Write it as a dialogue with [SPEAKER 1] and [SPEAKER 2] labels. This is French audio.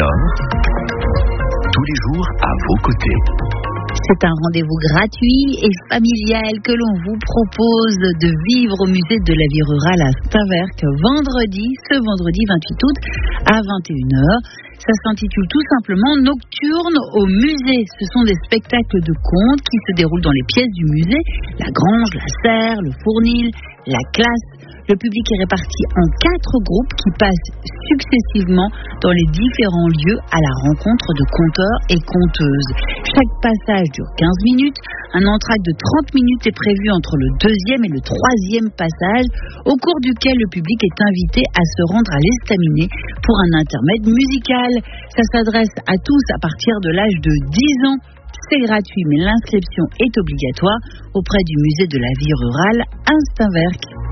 [SPEAKER 1] Nord, tous les jours à vos côtés.
[SPEAKER 2] C'est un rendez-vous gratuit et familial que l'on vous propose de vivre au musée de la vie rurale à Stainverck ce vendredi 28 août à 21h. Ça s'intitule tout simplement Nocturne au musée. Ce sont des spectacles de contes qui se déroulent dans les pièces du musée, la grange, la serre, le fournil, la classe. Le public est réparti en 4 groupes qui passent successivement dans les différents lieux à la rencontre de conteurs et conteuses. Chaque passage dure 15 minutes. Un entracte de 30 minutes est prévu entre le 2e et le 3e passage, au cours duquel le public est invité à se rendre à l'estaminet pour un intermède musical. Ça s'adresse à tous à partir de l'âge de 10 ans. C'est gratuit, mais l'inscription est obligatoire auprès du musée de la vie rurale à Stainverck.